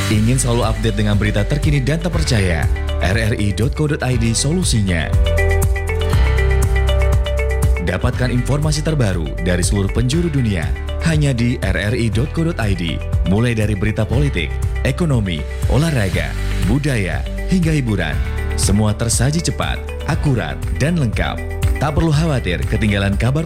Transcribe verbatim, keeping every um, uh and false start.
Ingin selalu update dengan berita terkini dan terpercaya? R R I titik co titik I D solusinya. Dapatkan informasi terbaru dari seluruh penjuru dunia hanya di R R I titik co titik I D. Mulai dari berita politik, ekonomi, olahraga, budaya, hingga hiburan. Semua tersaji cepat, akurat, dan lengkap. Tak perlu khawatir ketinggalan kabar